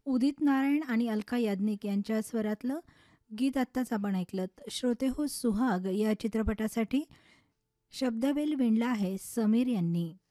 उदित नारायण आणि अलका याज्ञिक यांच्या स्वरातलं गीत आत्ताच आपण ऐकलं. श्रोते हो सुहाग या चित्रपटासाठी शब्दवेल विणला आहे समीर यांनी.